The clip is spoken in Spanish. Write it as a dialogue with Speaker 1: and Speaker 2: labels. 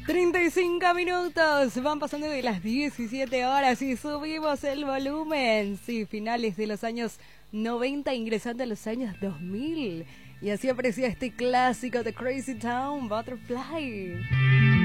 Speaker 1: 35 minutos, van pasando de las 17 horas y subimos el volumen. Sí, finales de los años 90, ingresando a los años 2000. Y así aparecía este clásico de Crazy Town, Butterfly.